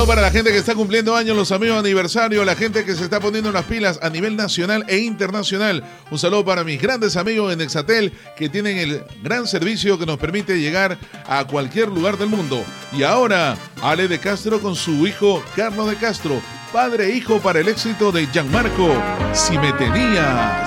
saludo para la gente que está cumpliendo años, los amigos de aniversario, la gente que se está poniendo las pilas a nivel nacional e internacional. Un saludo para mis grandes amigos en Nexatel que tienen el gran servicio que nos permite llegar a cualquier lugar del mundo. Y ahora, Ale de Castro con su hijo Carlos de Castro, padre e hijo para el éxito de Gianmarco, Si me tenías.